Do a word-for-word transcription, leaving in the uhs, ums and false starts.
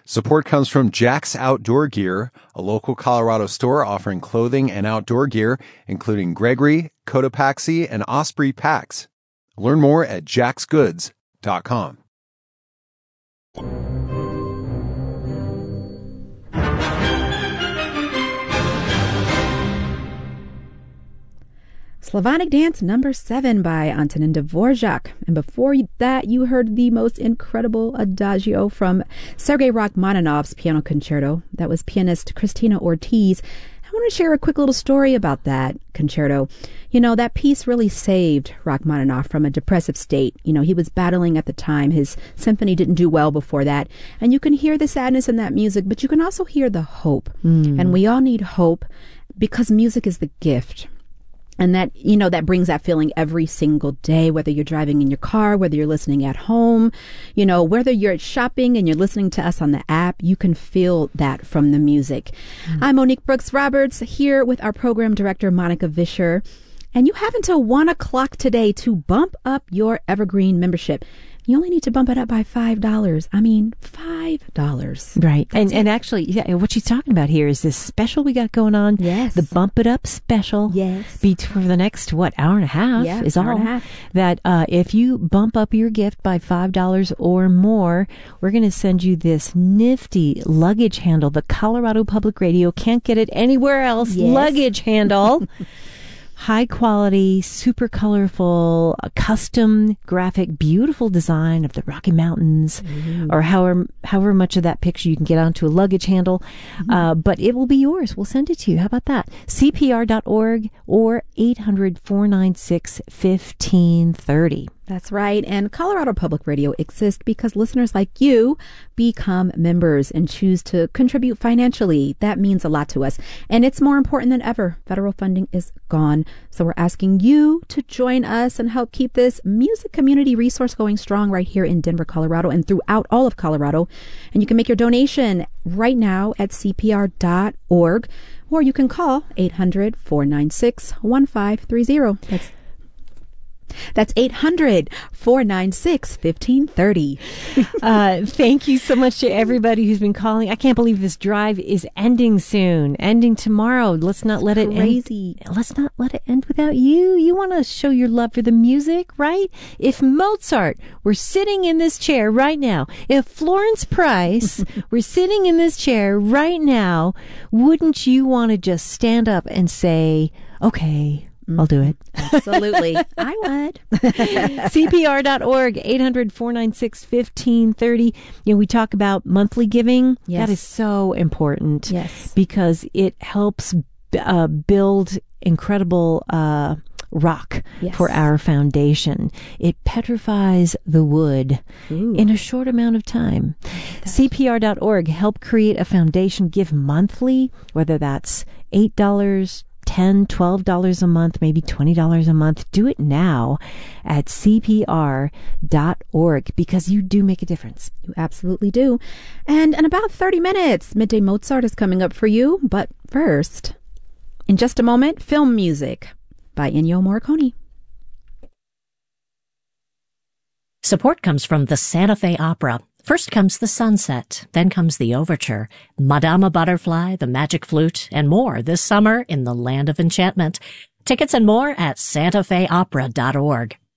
Support comes from Jack's Outdoor Gear, a local Colorado store offering clothing and outdoor gear, including Gregory, Cotopaxi, and Osprey packs. Learn more at jacks goods dot com. Slavonic Dance number seven by Antonin Dvorak. And before that, you heard the most incredible adagio from Sergei Rachmaninoff's piano concerto. That was pianist Christina Ortiz. I want to share a quick little story about that concerto. You know, that piece really saved Rachmaninoff from a depressive state. You know, he was battling at the time. His symphony didn't do well before that. And you can hear the sadness in that music, but you can also hear the hope. Mm. And we all need hope because music is the gift. And that, you know, that brings that feeling every single day, whether you're driving in your car, whether you're listening at home, you know, whether you're shopping and you're listening to us on the app, you can feel that from the music. Mm-hmm. I'm Monique Brooks Roberts here with our program director, Monica Vischer. And you have until one o'clock today to bump up your Evergreen membership. You only need to bump it up by five dollars. I mean, five dollars. Right. And and actually, yeah, what she's talking about here is this special we got going on. Yes. The Bump It Up special. Yes. Be- for the next, what, hour and a half yeah, is hour all. And a half. That uh, if you bump up your gift by five dollars or more, we're going to send you this nifty luggage handle. The Colorado Public Radio can't get it anywhere else. Yes. Luggage handle. High quality, super colorful, a custom graphic, beautiful design of the Rocky Mountains, mm-hmm. or however however much of that picture you can get onto a luggage handle. Mm-hmm. Uh, but it will be yours. We'll send it to you. How about that? C P R dot org or eight hundred, four nine six, fifteen thirty. That's right. And Colorado Public Radio exists because listeners like you become members and choose to contribute financially. That means a lot to us. And it's more important than ever. Federal funding is gone. So we're asking you to join us and help keep this music community resource going strong right here in Denver, Colorado, and throughout all of Colorado. And you can make your donation right now at C P R dot org, or you can call eight hundred, four nine six, one five three zero. That's That's eight hundred, four nine six, fifteen thirty. uh, thank you so much to everybody who's been calling. I can't believe this drive is ending soon, ending tomorrow. Let's not let it Crazy. end. Let's not let it end without you. You want to show your love for the music, right? If Mozart were sitting in this chair right now, if Florence Price were sitting in this chair right now, wouldn't you want to just stand up and say, okay, I'll do it. Absolutely. I would. C P R dot org, eight hundred, four nine six, fifteen thirty. You know, we talk about monthly giving. Yes. That is so important. Yes. Because it helps uh, build incredible uh, rock yes. for our foundation. It petrifies the wood Ooh. in a short amount of time. C P R dot org, help create a foundation. Give monthly, whether that's eight dollars, ten dollars, twelve dollars a month, maybe twenty dollars a month. Do it now at C P R dot org because you do make a difference. You absolutely do. And in about thirty minutes, Midday Mozart is coming up for you. But first, in just a moment, film music by Ennio Morricone. Support comes from the Santa Fe Opera. First comes the Sunset, then comes the Overture, Madama Butterfly, the Magic Flute, and more this summer in the Land of Enchantment. Tickets and more at santa fe opera dot org.